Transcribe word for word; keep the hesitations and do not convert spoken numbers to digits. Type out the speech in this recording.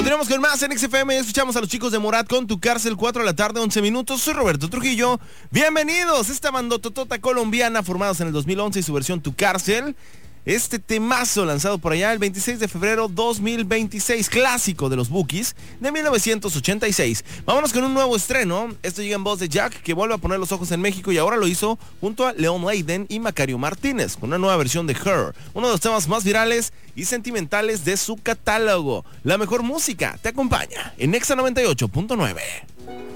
Continuamos con más en X F M. Escuchamos a los chicos de Morat con Tu Cárcel, cuatro de la tarde, once minutos. Soy Roberto Trujillo. Bienvenidos. Esta bandototota colombiana, formados en el dos mil once y su versión Tu Cárcel. Este temazo lanzado por allá el veintiséis de febrero dos mil veintiséis, clásico de los Bukis de mil novecientos ochenta y seis. Vámonos con un nuevo estreno. Esto llega en voz de Jack, que vuelve a poner los ojos en México y ahora lo hizo junto a Leon Leiden y Macario Martínez con una nueva versión de Her, uno de los temas más virales y sentimentales de su catálogo. La mejor música te acompaña en Exa noventa y ocho punto nueve.